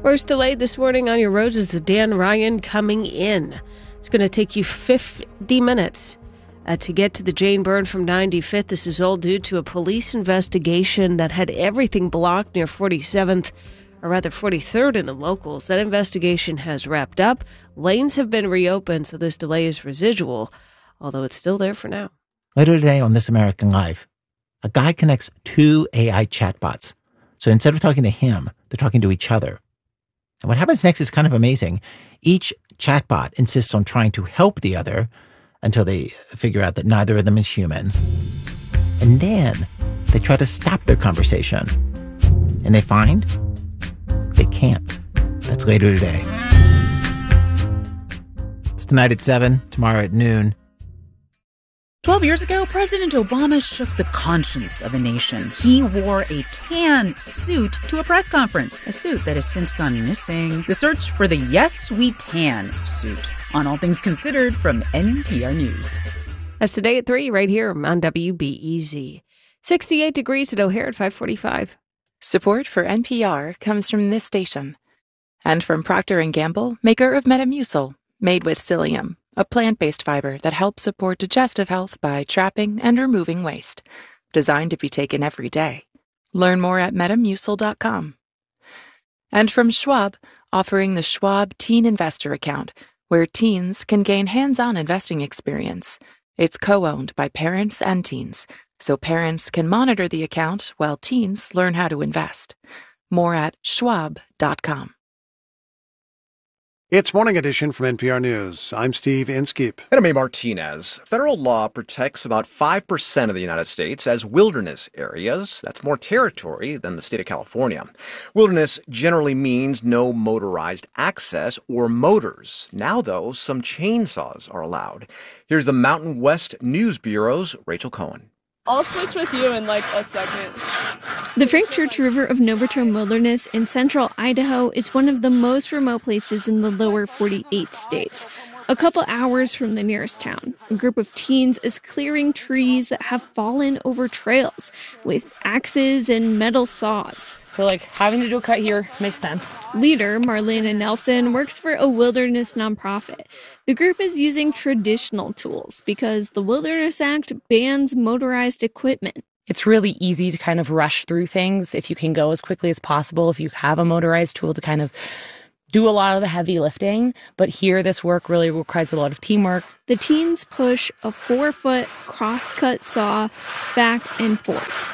First delay this morning on your roads is the Dan Ryan coming in. It's going to take you 50 minutes to get to the Jane Byrne from 95th. This is all due to a police investigation that had everything blocked near 47th, or rather 43rd in the locals. That investigation has wrapped up. Lanes have been reopened, so this delay is residual, although it's still there for now. Later today on This American Life, a guy connects two AI chatbots. So instead of talking to him, they're talking to each other. And what happens next is kind of amazing. Each chatbot insists on trying to help the other until they figure out that neither of them is human. And then they try to stop their conversation. And they find they can't. That's later today. It's tonight at 7, tomorrow at noon. 12 years ago, President Obama shook the conscience of a nation. He wore a tan suit to a press conference, a suit that has since gone missing. The search for the Yes We Tan suit on All Things Considered from NPR News. That's today at 3 right here on WBEZ. 68 degrees at O'Hare at 5:45. Support for NPR comes from this station and from Procter & Gamble, maker of Metamucil, made with psyllium, a plant-based fiber that helps support digestive health by trapping and removing waste. Designed to be taken every day. Learn more at metamucil.com. And from Schwab, offering the Schwab Teen Investor Account, where teens can gain hands-on investing experience. It's co-owned by parents and teens, so parents can monitor the account while teens learn how to invest. More at schwab.com. It's Morning Edition from NPR News. I'm Steve Inskeep. And I'm A. Martinez. Federal law protects about 5% of the United States as wilderness areas. That's more territory than the state of California. Wilderness generally means no motorized access or motors. Now, though, some chainsaws are allowed. Here's the Mountain West News Bureau's Rachel Cohen. I'll switch with you in like a second. The Frank Church River of Novaturn Wilderness in central Idaho is one of the most remote places in the lower 48 states. A couple hours from the nearest town, a group of teens is clearing trees that have fallen over trails with axes and metal saws. So having to do a cut here makes sense. Leader Marlena Nelson works for a wilderness nonprofit. The group is using traditional tools because the Wilderness Act bans motorized equipment. It's really easy to kind of rush through things if you can go as quickly as possible, if you have a motorized tool to kind of do a lot of the heavy lifting. But here, this work really requires a lot of teamwork. The teens push a 4-foot crosscut saw back and forth.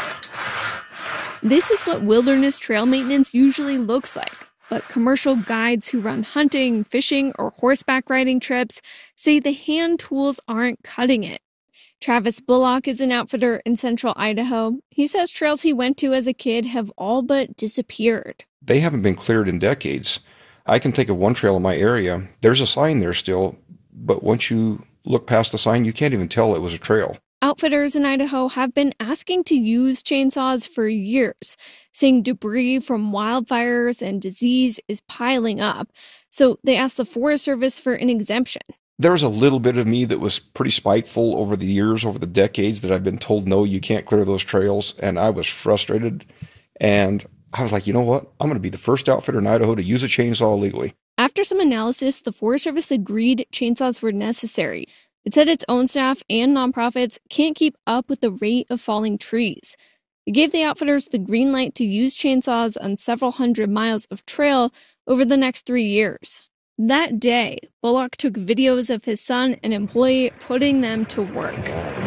This is what wilderness trail maintenance usually looks like. But commercial guides who run hunting, fishing, or horseback riding trips say the hand tools aren't cutting it. Travis Bullock is an outfitter in central Idaho. He says trails he went to as a kid have all but disappeared. They haven't been cleared in decades. I can think of one trail in my area. There's a sign there still, but once you look past the sign, you can't even tell it was a trail. Outfitters in Idaho have been asking to use chainsaws for years, saying debris from wildfires and disease is piling up. So they asked the Forest Service for an exemption. There was a little bit of me that was pretty spiteful over the years, over the decades, that I've been told, no, you can't clear those trails. And I was frustrated. And I was like, you know what? I'm going to be the first outfitter in Idaho to use a chainsaw legally. After some analysis, the Forest Service agreed chainsaws were necessary. It said its own staff and nonprofits can't keep up with the rate of falling trees. It gave the outfitters the green light to use chainsaws on several hundred miles of trail over the next 3 years. That day, Bullock took videos of his son and employee putting them to work.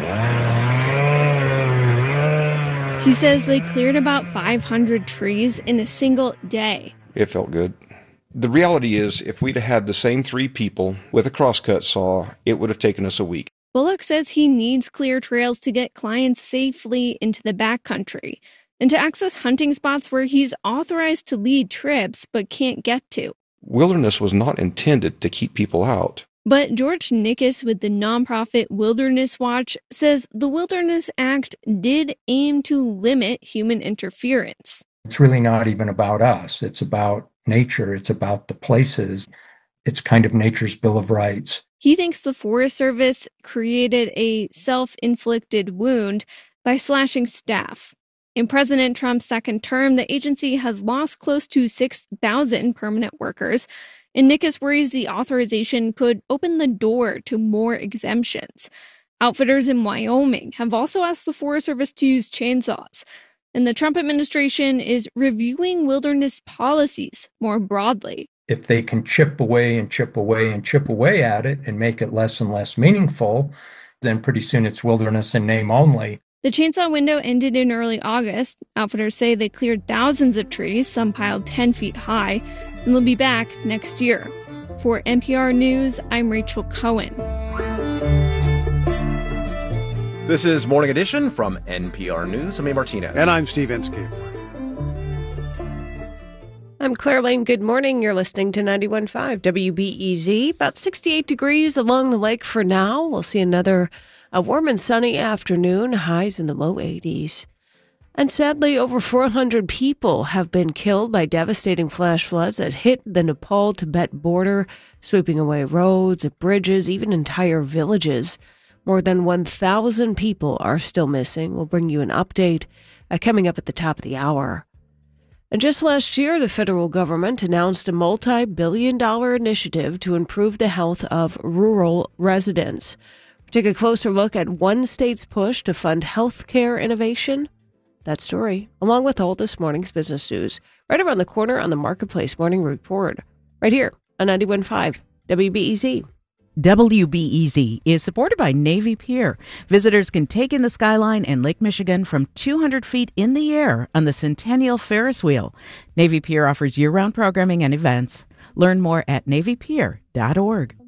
He says they cleared about 500 trees in a single day. It felt good. The reality is, if we'd had the same 3 people with a crosscut saw, it would have taken us a week. Bullock says he needs clear trails to get clients safely into the backcountry and to access hunting spots where he's authorized to lead trips but can't get to. Wilderness was not intended to keep people out. But George Nickus with the nonprofit Wilderness Watch says the Wilderness Act did aim to limit human interference. It's really not even about us. It's about nature. It's about the places. It's kind of nature's Bill of Rights. He thinks the Forest Service created a self-inflicted wound by slashing staff. In President Trump's second term, the agency has lost close to 6,000 permanent workers, and Nickus worries the authorization could open the door to more exemptions. Outfitters in Wyoming have also asked the Forest Service to use chainsaws, and the Trump administration is reviewing wilderness policies more broadly. If they can chip away and chip away and chip away at it and make it less and less meaningful, then pretty soon it's wilderness in name only. The chainsaw window ended in early August. Outfitters say they cleared thousands of trees, some piled 10 feet high, and they'll be back next year. For NPR News, I'm Rachel Cohen. This is Morning Edition from NPR News. I'm A. Martinez. And I'm Steve Inskeep. I'm Claire Lane. Good morning. You're listening to 91.5 WBEZ. About 68 degrees along the lake for now. We'll see another warm and sunny afternoon, highs in the low 80s. And sadly, over 400 people have been killed by devastating flash floods that hit the Nepal-Tibet border, sweeping away roads, bridges, even entire villages. More than 1,000 people are still missing. We'll bring you an update coming up at the top of the hour. And just last year, the federal government announced a multi-billion-dollar initiative to improve the health of rural residents. We'll take a closer look at one state's push to fund healthcare innovation. That story, along with all this morning's business news, right around the corner on the Marketplace Morning Report, right here on 91.5 WBEZ. WBEZ is supported by Navy Pier. Visitors can take in the skyline and Lake Michigan from 200 feet in the air on the Centennial Ferris Wheel. Navy Pier offers year-round programming and events. Learn more at NavyPier.org.